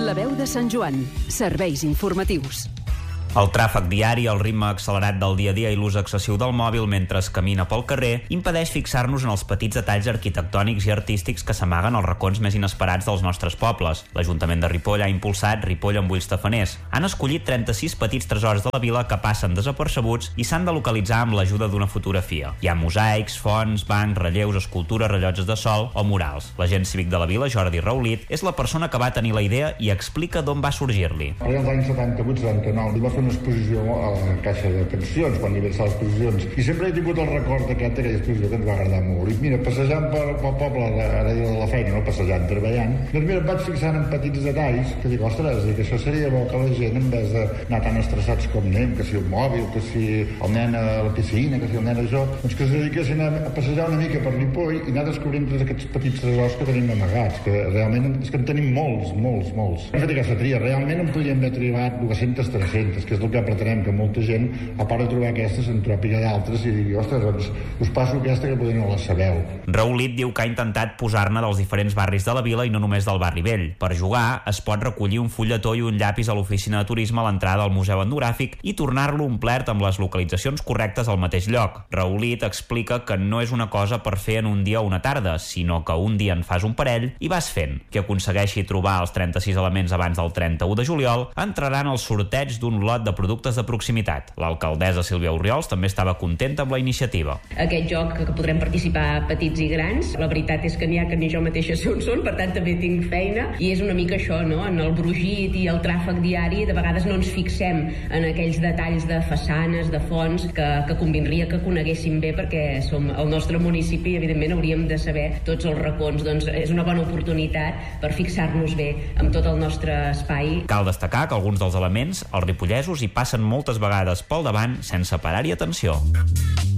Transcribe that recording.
La veu de Sant Joan. Serveis informatius. El tràfic diari, el ritme accelerat del dia a dia i l'ús excessiu del mòbil mentre es camina pel carrer impedeix fixar-nos en els petits detalls arquitectònics i artístics que s'amaguen als racons més inesperats dels nostres pobles. L'Ajuntament de Ripoll ha impulsat Ripoll amb ulls tafaners. Han escollit 36 petits tresors de la vila que passen desapercebuts i s'han de localitzar amb l'ajuda d'una fotografia. Hi ha mosaics, fonts, bancs, relleus, escultures, rellotges de sol o murals. L'agent cívic de la vila, Jordi Raulit, és la persona que va tenir la idea i explica d'on va sorgir-li. Als anys 78-79 va fer una exposició a la Caixa de Pensions, quan hi havia les exposicions, i sempre he tingut el record d'aquella exposició que ens va agradar molt. I mira, passejant pel poble, ara de la feina, no passejant, treballant, doncs mira, em vaig fixant en petits detalls, que dic, ostres, que això seria bo que la gent, en vez d'anar tan estressats com anem, que si el mòbil, que si el nen a la piscina, que si el nen a això, doncs que es dediquessin a passejar una mica per Ripoll i anar descobrint tots aquests petits tresors que tenim amagats, que realment és que en tenim molts. Hem fet aquesta tria, realment en podríem haver tribat 200-300, que és el que pretenem, que molta gent, a part de trobar aquestes, en trobi d'altres i digui, ostres, doncs us passo aquesta que potser no la sabeu. Raulit diu que ha intentat posar-ne dels diferents barris de la vila i no només del barri vell. Per jugar, es pot recollir un fulletó i un llapis a l'oficina de turisme a l'entrada del Museu Etnogràfic i tornar-lo omplert amb les localitzacions correctes al mateix lloc. Raulit explica que no és una cosa per fer en un dia o una tarda, sinó que un dia en fas un parell i vas fent. Qui aconsegueixi trobar els 36 elements abans del 31 de juliol entrarà en el sorteig d'un lot de productes de proximitat. L'alcaldessa Sílvia Orriols també estava contenta amb la iniciativa. Aquest joc que podrem participar petits i grans, la veritat és que n'hi ha que ni jo mateixa sé on són, per tant també tinc feina, i és una mica això, no? En el brogit i el tràfic diari de vegades no ens fixem en aquells detalls de façanes, de fonts, que convindria que coneguéssim bé perquè som el nostre municipi i evidentment hauríem de saber tots els racons. Doncs és una bona oportunitat per fixar-nos bé amb tot el nostre espai. Cal destacar que alguns dels elements, els ripollesos hi passen moltes vegades pel davant sense parar-hi atenció.